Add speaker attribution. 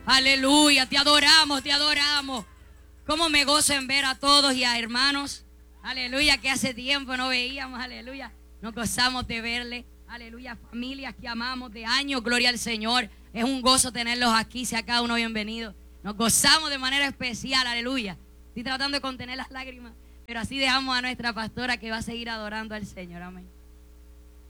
Speaker 1: Aleluya, te adoramos, te adoramos. Cómo me gozo en ver a todos y a hermanos. Aleluya, que hace tiempo no veíamos. Aleluya, nos gozamos de verle. Aleluya, familias que amamos de años, gloria al Señor. Es un gozo tenerlos aquí, sea cada uno bienvenido. Nos gozamos de manera especial, aleluya. Estoy tratando de contener las lágrimas, pero así dejamos a nuestra pastora que va a seguir adorando al Señor, amén.